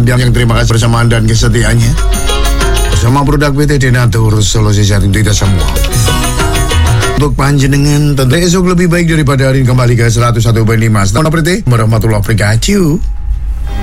yang terima kasih bersamaan dan kesetiaannya. Bersama produk PT Denatur, solusi sehat untuk kita semua. Untuk panjenengan, tentu esok lebih baik daripada hari ini. Kembali ke 101.5. Selamat warahmatullahi wabarakatuh.